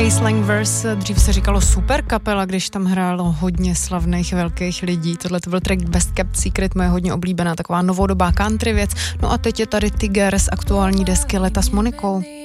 Case Langverse, dřív se říkalo super kapela, když tam hrálo hodně slavných velkých lidí. Tohle to byl track Best Kept Secret, moje hodně oblíbená taková novodobá country věc. No a teď je tady Tiger z aktuální desky Leta s Monikou.